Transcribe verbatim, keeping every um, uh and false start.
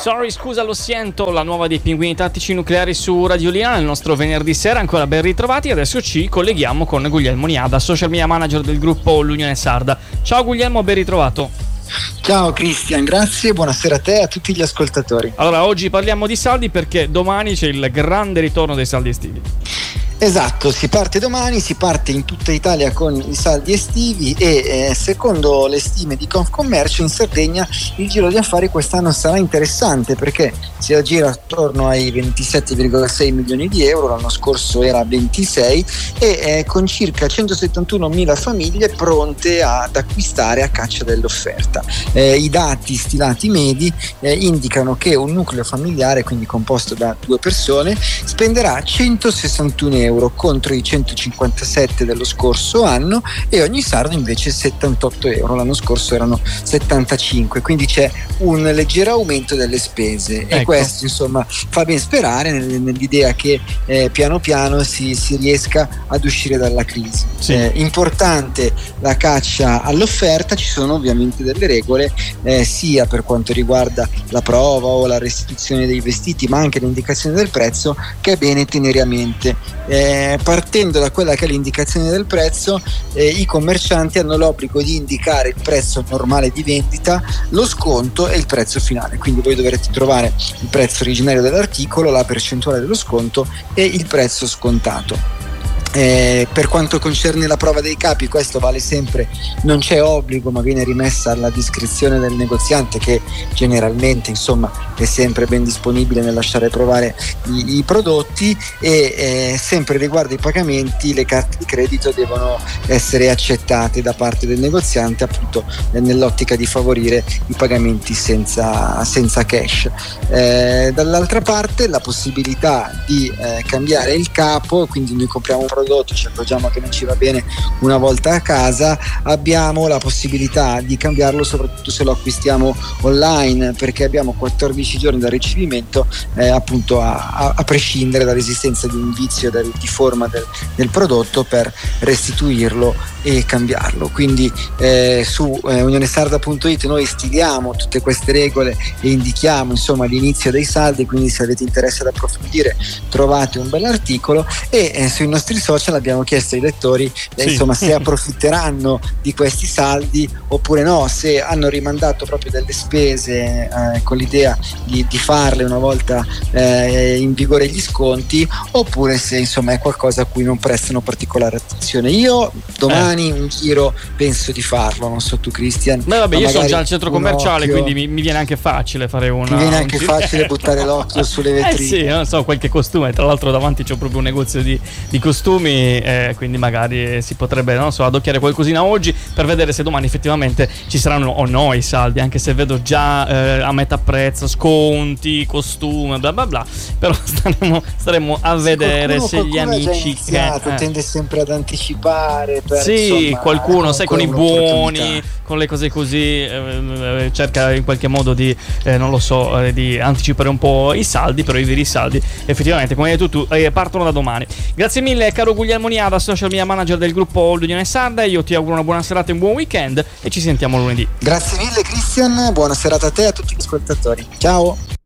Sorry, scusa, lo sento, la nuova dei Pinguini Tattici Nucleari su Radio Liana, il nostro venerdì sera, ancora ben ritrovati. Adesso ci colleghiamo con Guglielmo Niada, social media manager del gruppo L'Unione Sarda. Ciao Guglielmo, ben ritrovato. Ciao Cristian, grazie, buonasera a te e a tutti gli ascoltatori. Allora, oggi parliamo di saldi perché domani c'è il grande ritorno dei saldi estivi. Esatto, si parte domani, si parte in tutta Italia con i saldi estivi e eh, secondo le stime di Confcommercio in Sardegna il giro di affari quest'anno sarà interessante perché si aggira attorno ai ventisette virgola sei milioni di euro, l'anno scorso era ventisei, e eh, con circa centosettantunomila famiglie pronte ad acquistare a caccia dell'offerta. Eh, I dati stilati medi eh, indicano che un nucleo familiare, quindi composto da due persone, spenderà centosessantuno euro contro i centocinquantasette dello scorso anno, e ogni sardo invece settantotto euro, l'anno scorso erano settantacinque, quindi c'è un leggero aumento delle spese. Ecco. E questo insomma fa ben sperare nell'idea che eh, piano piano si, si riesca ad uscire dalla crisi. Sì. Eh, importante la caccia all'offerta, ci sono ovviamente delle regole eh, sia per quanto riguarda la prova o la restituzione dei vestiti, ma anche l'indicazione del prezzo, che è bene tenere a mente. Eh, partendo da quella che è l'indicazione del prezzo, eh, i commercianti hanno l'obbligo di indicare il prezzo normale di vendita, lo sconto e il prezzo finale, quindi voi dovrete trovare il prezzo originario dell'articolo, la percentuale dello sconto e il prezzo scontato. Eh, per quanto concerne la prova dei capi, questo vale sempre, non c'è obbligo ma viene rimessa alla discrezione del negoziante, che generalmente insomma è sempre ben disponibile nel lasciare provare i, i prodotti, e eh, sempre riguardo i pagamenti le carte di credito devono essere accettate da parte del negoziante, appunto eh, nell'ottica di favorire i pagamenti senza, senza cash. Eh, dall'altra parte la possibilità di eh, cambiare il capo, quindi noi compriamo un prodotto, ci accorgiamo che non ci va bene una volta a casa, abbiamo la possibilità di cambiarlo soprattutto se lo acquistiamo online, perché abbiamo quattordici giorni dal ricevimento, eh, appunto a, a, a prescindere dall'esistenza di un vizio del, di forma del, del prodotto, per restituirlo e cambiarlo. Quindi eh, su eh, unionesarda punto it noi stiliamo tutte queste regole e indichiamo insomma l'inizio dei saldi, quindi se avete interesse ad approfondire trovate un bel articolo, e eh, sui nostri social abbiamo chiesto ai lettori eh, sì. insomma se approfitteranno di questi saldi oppure no, se hanno rimandato proprio delle spese eh, con l'idea di, di farle una volta eh, in vigore gli sconti, oppure se insomma è qualcosa a cui non prestano particolare attenzione. Io domani eh. un giro penso di farlo, non so tu Cristian. Beh vabbè, io sono già al centro commerciale, occhio, quindi mi, mi viene anche facile fare una, mi viene anche un facile buttare l'occhio sulle vetrine. Eh sì, non so, qualche costume, tra l'altro davanti c'ho proprio un negozio di, di costumi, eh, quindi magari si potrebbe, non so, adocchiare qualcosina oggi per vedere se domani effettivamente ci saranno o no i saldi, anche se vedo già eh, a metà prezzo sconti, costume, bla bla bla, però staremo, staremo a vedere qualcuno, se gli amici iniziato, che eh. tende sempre ad anticipare per, sì, insomma, qualcuno sai con i buoni, con le cose così eh, cerca in qualche modo di eh, non lo so eh, di anticipare un po' i saldi, però i veri saldi effettivamente, come hai detto tu, eh, partono da domani. Grazie mille caro Guglielmo Niada, social media manager del gruppo L'Unione Sarda. Io ti auguro una buona serata e un buon weekend e ci sentiamo lunedì. Grazie mille Cristian, buona serata a te e a tutti gli ascoltatori. Ciao.